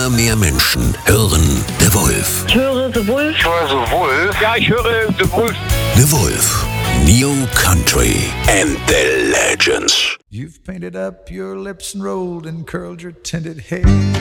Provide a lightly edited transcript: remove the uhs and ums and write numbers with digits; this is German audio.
Mehr Menschen hören The Wolf. Ich höre The Wolf. Ich höre The Wolf. Ja, ich höre The Wolf. The Wolf. New Country and the Legends. You've painted up your lips and rolled and curled your tinted hair.